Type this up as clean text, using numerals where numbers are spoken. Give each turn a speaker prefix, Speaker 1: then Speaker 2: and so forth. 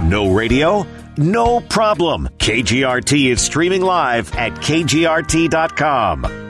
Speaker 1: No radio? No problem. KGRT is streaming live at kgrt.com.